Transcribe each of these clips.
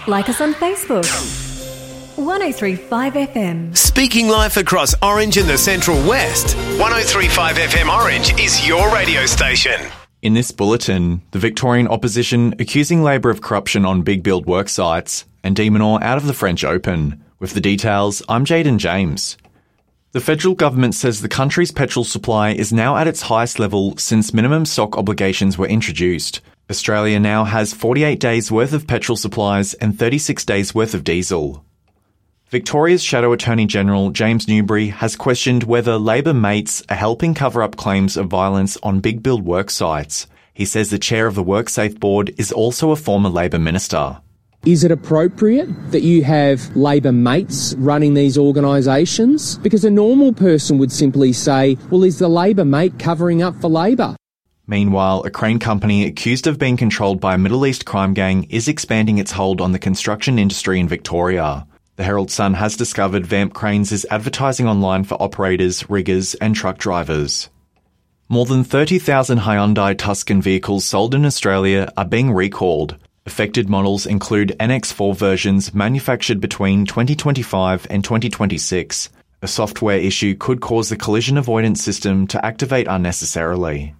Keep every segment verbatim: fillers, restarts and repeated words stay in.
Like us on Facebook. one oh three point five F M. Speaking life across Orange and the Central West. one oh three point five F M Orange is your radio station. In this bulletin, the Victorian opposition accusing Labor of corruption on big build work sites and De Minaur out of the French Open. With the details, I'm Jaden James. The federal government says the country's petrol supply is now at its highest level since minimum stock obligations were introduced. Australia now has forty-eight days worth of petrol supplies and thirty-six days worth of diesel. Victoria's Shadow Attorney-General James Newbury has questioned whether Labor mates are helping cover up claims of violence on big build work sites. He says the chair of the WorkSafe board is also a former Labor minister. Is it appropriate that you have Labor mates running these organisations? Because a normal person would simply say, well, is the Labor mate covering up for Labor? Meanwhile, a crane company accused of being controlled by a Middle East crime gang is expanding its hold on the construction industry in Victoria. The Herald Sun has discovered Vamp Cranes is advertising online for operators, riggers and truck drivers. More than thirty thousand Hyundai Tucson vehicles sold in Australia are being recalled. Affected models include N X four versions manufactured between twenty twenty-five and twenty twenty-six. A software issue could cause the collision avoidance system to activate unnecessarily.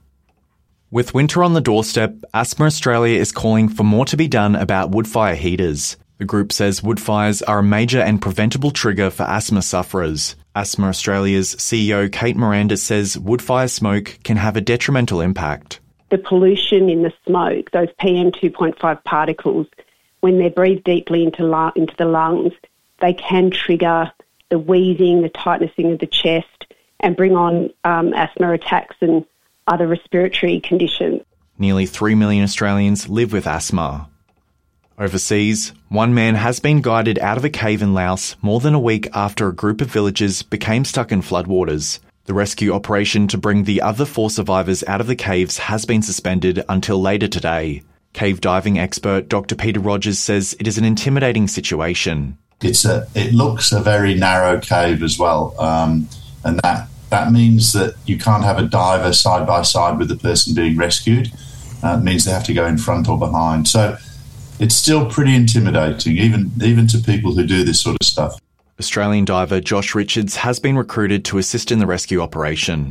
With winter on the doorstep, Asthma Australia is calling for more to be done about woodfire heaters. The group says woodfires are a major and preventable trigger for asthma sufferers. Asthma Australia's C E O Kate Miranda says woodfire smoke can have a detrimental impact. The pollution in the smoke, those P M two point five particles, when they're breathed deeply into, lung, into the lungs, they can trigger the wheezing, the tightening of the chest, and bring on um, asthma attacks and other respiratory conditions. Nearly three million Australians live with asthma. Overseas, one man has been guided out of a cave in Laos more than a week after a group of villagers became stuck in floodwaters. The rescue operation to bring the other four survivors out of the caves has been suspended until later today. Cave diving expert Doctor Peter Rogers says it is an intimidating situation. It's a, it looks a very narrow cave as well, um, and that, that means that you can't have a diver side by side with the person being rescued. Uh, it means they have to go in front or behind. So it's still pretty intimidating, even even to people who do this sort of stuff. Australian diver Josh Richards has been recruited to assist in the rescue operation.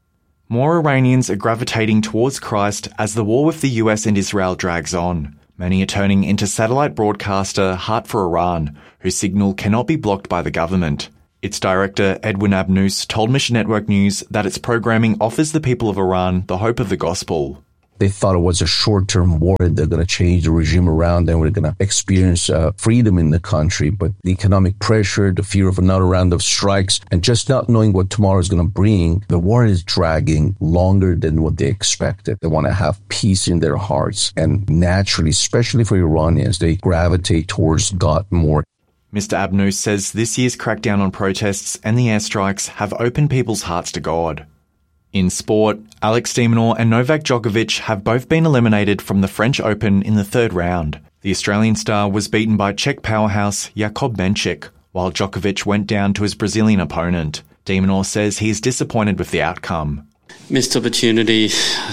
More Iranians are gravitating towards Christ as the war with the U S and Israel drags on. Many are turning into satellite broadcaster Heart for Iran, whose signal cannot be blocked by the government. Its director, Edwin Abnous, told Mission Network News that its programming offers the people of Iran the hope of the gospel. They thought it was a short-term war. They're going to change the regime around and we're going to experience uh, freedom in the country. But the economic pressure, the fear of another round of strikes, and just not knowing what tomorrow is going to bring, the war is dragging longer than what they expected. They want to have peace in their hearts. And naturally, especially for Iranians, they gravitate towards God more. Mister Abnous says this year's crackdown on protests and the airstrikes have opened people's hearts to God. In sport, Alex De Minaur and Novak Djokovic have both been eliminated from the French Open in the third round. The Australian star was beaten by Czech powerhouse Jakub Menchik, while Djokovic went down to his Brazilian opponent. De Minaur says he is disappointed with the outcome. Missed opportunity,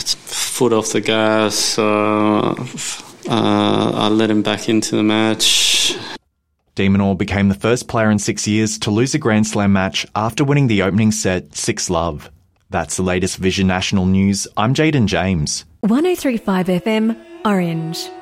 foot off the gas, uh, uh, I let him back into the match. De Minaur became the first player in six years to lose a Grand Slam match after winning the opening set six love. That's the latest Vision National News. I'm Jaden James. one oh three point five F M, Orange.